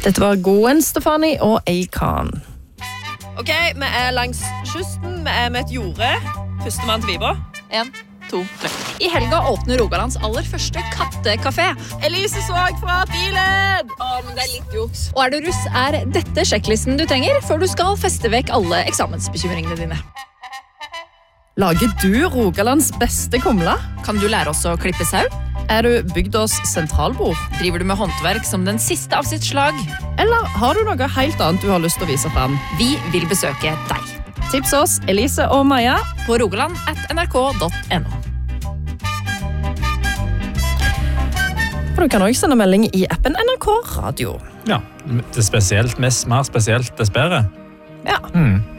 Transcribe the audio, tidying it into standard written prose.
Dette var Gwen Stefani og Akon. Ok, vi langs kysten, vi med et jorde. Førstemann til Viber. 1, 2, 3. I helga åpner Rogalands aller første kattekafé. Elise Svag fra bilen! Men det litt juks. Og du russ, dette sjekklisten du trenger før du skal feste vekk alle eksamensbekymringene dine. Lager du Rogalands beste kumla? Kan du lære oss å klippe sau? Du bygdas sentralbord? Driver du med håndverk som den siste av sitt slag? Eller har du noe helt annet du har lyst til å vise frem? Vi vil besøke deg. Tips oss, Elise og Maja, på rogaland@nrk.no. Og du kan også sende melding i appen NRK Radio. Ja, det er spesielt, mer spesielt, dess bedre. Ja.